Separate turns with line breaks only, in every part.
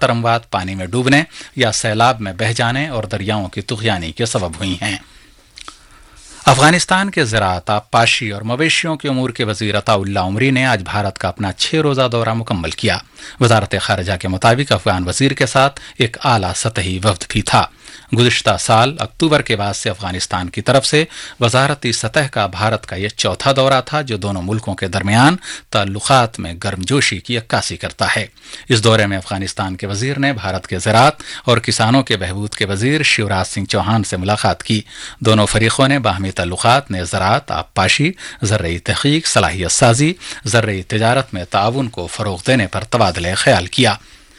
अमवात पानी में डूबने या सैलाब में बह जाने और दरियाओं की तुग़यानी के सबब हुई हैं। अफगानिस्तान के ज़राअत, आबपाशी और मवेशियों के उमूर के वज़ीर अताउल्ला उमरी ने आज भारत का अपना 6 रोज़ा दौरा मुकम्मल किया। वज़ारत ख़ारिजा के मुताबिक अफगान वज़ीर के साथ एक आला सतही वफ़द भी था। गुज़िश्ता साल अक्टूबर के बाद से अफगानिस्तान की तरफ से वज़ारती सतह का भारत का यह चौथा दौरा था, जो दोनों मुल्कों के दरमियान ताल्लुकात में गर्मजोशी की अक्कासी करता है। इस दौरे में अफगानिस्तान के वज़ीर ने भारत के ज़राअत और किसानों के बहबूद के वज़ीर शिवराज सिंह चौहान से मुलाकात की। दोनों फरीक़ों ने बाहमी ताल्लुकात में ज़राअत, आबपाशी, ज़र्ई तहक़ीक़, सलाहियत साज़ी, ज़र्ई तिजारत में ताउन को फ़रोग़ देने पर तबादले ख्याल किया।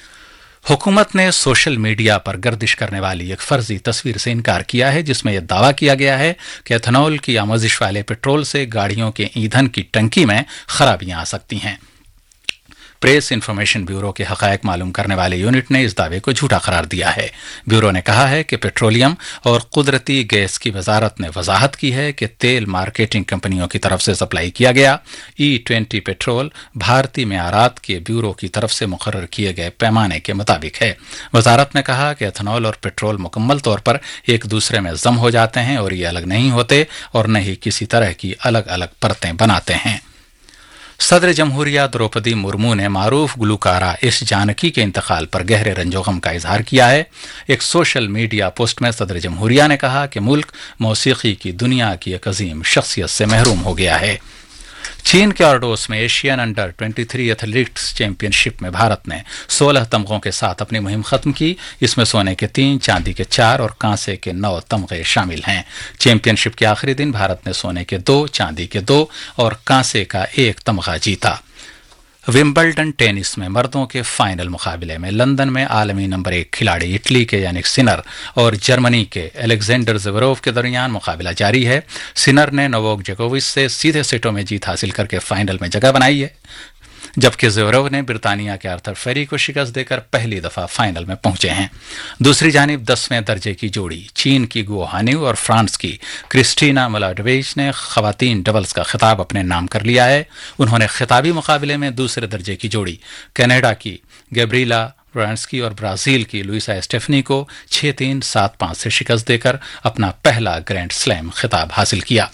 हुकूमत ने सोशल मीडिया पर गर्दिश करने वाली एक फर्जी तस्वीर से इनकार किया है, जिसमें यह दावा किया गया है कि एथनॉल की आमोजिश वाले पेट्रोल से गाड़ियों के ईंधन की टंकी में खराबियां आ सकती हैं। प्रेस इन्फॉर्मेशन ब्यूरो के हक़ायक़ मालूम करने वाले यूनिट ने इस दावे को झूठा करार दिया है। ब्यूरो ने कहा है कि पेट्रोलियम और कुदरती गैस की वजारत ने वजाहत की है कि तेल मार्केटिंग कंपनियों की तरफ से सप्लाई किया गया E20 पेट्रोल भारतीय मेयारात के ब्यूरो की तरफ से मुकर्रर किए गए पैमाने के मुताबिक है। वजारत ने कहा कि एथनॉल और पेट्रोल मुकम्मल तौर पर एक दूसरे में जम हो जाते हैं और ये अलग नहीं होते और न ही किसी तरह की अलग अलग परतें बनाते हैं। सदर जमहूरिया द्रौपदी मुर्मू ने मारूफ गुलकारा एस जानकी के इंतकाल पर गहरे रंजोगम का इजहार किया है। एक सोशल मीडिया पोस्ट में सदर जमहूरिया ने कहा कि मुल्क मौसीकी की दुनिया की एक अजीम शख्सियत से महरूम हो गया है। चीन के ऑर्डोस में एशियन अंडर 23 एथलीट्स चैंपियनशिप में भारत ने 16 तमगों के साथ अपनी मुहिम खत्म की। इसमें सोने के 3, चांदी के 4 और कांसे के 9 तमगे शामिल हैं। चैंपियनशिप के आखिरी दिन भारत ने सोने के 2, चांदी के 2 और कांसे का 1 तमगा जीता। विंबलडन टेनिस में मर्दों के फाइनल मुकाबले में लंदन में आलमी नंबर 1 खिलाड़ी इटली के यानिक सिनर और जर्मनी के अलेक्जेंडर ज़वेरेव के दरमियान मुकाबला जारी है। सिनर ने नोवाक जोकोविच से सीधे सेटों में जीत हासिल करके फाइनल में जगह बनाई है, जबकि ज़वेरेव ने ब्रितानिया के आर्थर फेरी को शिकस्त देकर पहली दफा फाइनल में पहुंचे हैं। दूसरी जानिब 10वें दर्जे की जोड़ी चीन की गुओ हानिव और फ्रांस की क्रिस्टीना मिलाडोविच ने खवातीन डबल्स का खिताब अपने नाम कर लिया है। उन्होंने खिताबी मुकाबले में दूसरे दर्जे की जोड़ी कनाडा की गैब्रिएला ब्रांस्की और ब्राजील की लुइसा स्टेफनी को 6-3, 7-5 से शिकस्त देकर अपना पहला ग्रैंड स्लैम खिताब हासिल किया।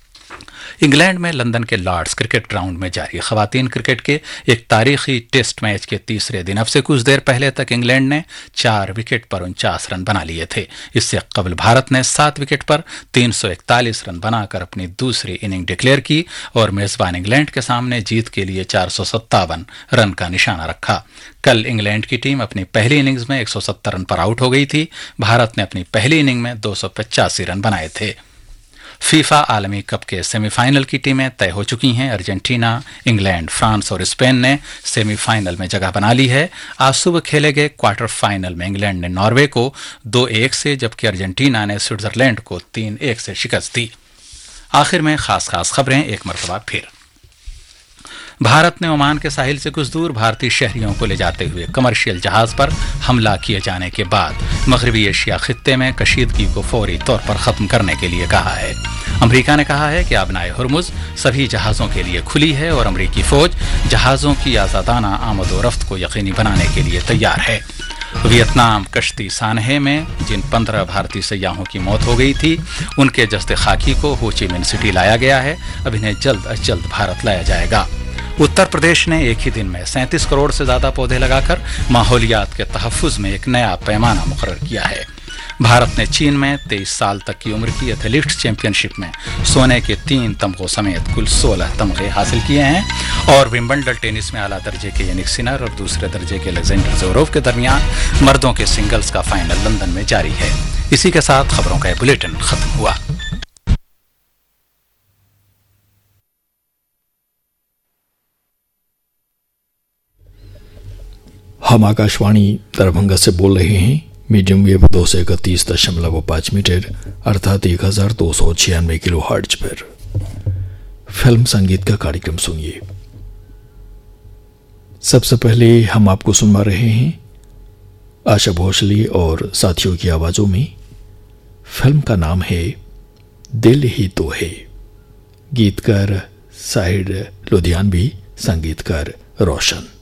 इंग्लैंड में लंदन के लॉर्ड्स क्रिकेट ग्राउंड में जारी खवातीन क्रिकेट के एक तारीखी टेस्ट मैच के तीसरे दिन अब से कुछ देर पहले तक इंग्लैंड ने 4 विकेट पर 49 रन बना लिए थे। इससे कबल भारत ने 7 विकेट पर 341 रन बनाकर अपनी दूसरी इनिंग डिक्लेयर की और मेजबान इंग्लैंड के सामने जीत के लिए 457 रन का निशाना रखा। कल इंग्लैंड की टीम अपनी पहली इनिंग्स में 170 रन पर आउट हो गई थी। भारत ने अपनी पहली इनिंग में 285 रन बनाए थे। फीफा आलमी कप के सेमीफाइनल की टीमें तय हो चुकी हैं। अर्जेंटीना, इंग्लैंड, फ्रांस और स्पेन ने सेमीफाइनल में जगह बना ली है। आज सुबह खेले गए क्वार्टर फाइनल में इंग्लैंड ने नॉर्वे को 2-1 से, जबकि अर्जेंटीना ने स्विट्जरलैंड को 3-1 से शिकस्त दी। आखिर में खास खबरें एक मरतबा फिर। भारत ने ओमान के साहिल से कुछ दूर भारतीय शहरियों को ले जाते हुए कमर्शियल जहाज पर हमला किए जाने के बाद मगरबी एशिया खित्ते में कशीदगी को फौरी तौर पर खत्म करने के लिए कहा है। अमेरिका ने कहा है कि आबनाए हुर्मुज सभी जहाजों के लिए खुली है और अमेरिकी फौज जहाजों की आज़ादाना आमद-ओ-रफ्त को यकीनी बनाने के लिए तैयार है। वियतनाम कश्ती सानहे में जिन 15 भारतीय सयाहों की मौत हो गई थी, उनके जस्ते खाकी को हो ची मिन्ह सिटी लाया गया है। अब इन्हें जल्द अज जल्द भारत लाया जाएगा। उत्तर प्रदेश ने एक ही दिन में 37 करोड़ से ज्यादा पौधे लगाकर माहौलियात के तहफ़्फ़ुज़ में एक नया पैमाना मुकर्रर किया है। भारत ने चीन में 23 साल तक की उम्र की एथलीट्स चैंपियनशिप में सोने के 3 तमगों समेत कुल 16 तमगे हासिल किए हैं। और विंबलडन टेनिस में आला दर्जे के यानिक सिनर और दूसरे दर्जे के अलेक्जेंडर ज़वेरेव के दरमियान मर्दों के सिंगल्स का फाइनल लंदन में जारी है। इसी के साथ खबरों का बुलेटिन खत्म हुआ।
हम आकाशवाणी दरभंगा से बोल रहे हैं। मीडियम वेव 231.5 मीटर अर्थात 1296 किलो हर्ट्ज पर फिल्म संगीत का कार्यक्रम सुनिए। सबसे पहले हम आपको सुनवा रहे हैं आशा भोसले और साथियों की आवाजों में। फिल्म का नाम है दिल ही तो है। गीतकार साहिर लुधियानवी, संगीतकार रोशन।